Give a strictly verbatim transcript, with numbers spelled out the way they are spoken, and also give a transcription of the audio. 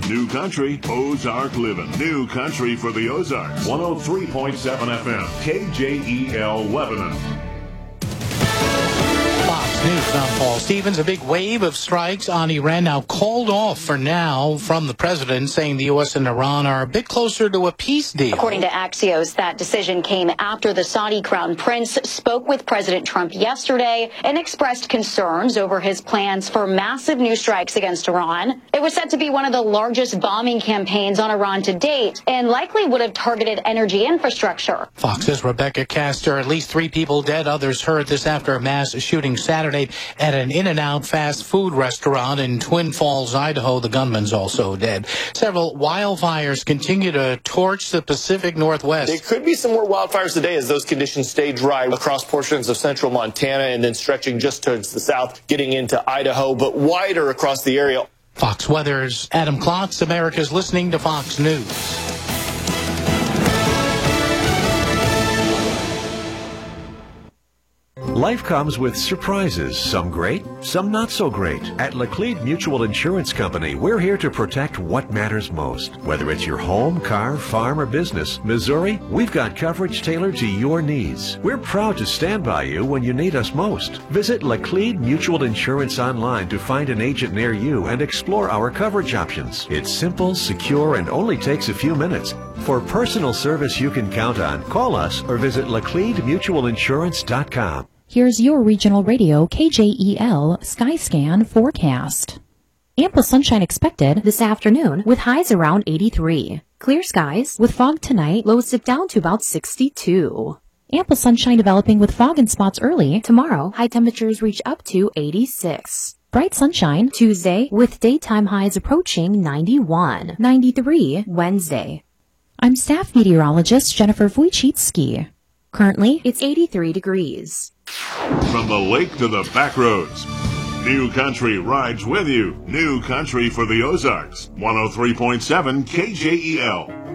New Country, Ozark Living. New Country for the Ozarks. one oh three point seven F M, K J E L Lebanon. Fox News, I'm Paul Stevens. A big wave of strikes on Iran now called off for now from the president, saying the U S and Iran are a bit closer to a peace deal. According to Axios, that decision came after the Saudi crown prince spoke with President Trump yesterday and expressed concerns over his plans for massive new strikes against Iran. It was said to be one of the largest bombing campaigns on Iran to date and likely would have targeted energy infrastructure. Fox's Rebecca Castor. At least three people dead, others hurt. This after a mass shooting Saturday at an In-N-Out fast food restaurant in Twin Falls, Idaho. The gunman's also dead. Several wildfires continue to torch the Pacific Northwest. There could be some more wildfires today as those conditions stay dry across portions of central Montana and then stretching just towards the south, getting into Idaho, but wider across the area. Fox Weather's Adam Klotz. America's listening to Fox News. Life comes with surprises, some great, some not so great. At Laclede Mutual Insurance Company, we're here to protect what matters most. Whether it's your home, car, farm, or business, Missouri, we've got coverage tailored to your needs. We're proud to stand by you when you need us most. Visit Laclede Mutual Insurance online to find an agent near you and explore our coverage options. It's simple, secure, and only takes a few minutes. For personal service you can count on, call us or visit Laclede Mutual Insurance dot com. Here's your regional radio K J E L Skyscan forecast. Ample sunshine expected this afternoon with highs around eighty-three. Clear skies with fog tonight, lows dip down to about sixty-two. Ample sunshine developing with fog in spots early. Tomorrow, high temperatures reach up to eighty-six. Bright sunshine Tuesday with daytime highs approaching ninety-one. ninety-three Wednesday. I'm staff meteorologist Jennifer Wojcicki. Currently, it's eighty-three degrees. From the lake to the back roads, New Country rides with you. New Country for the Ozarks. one oh three point seven K J E L.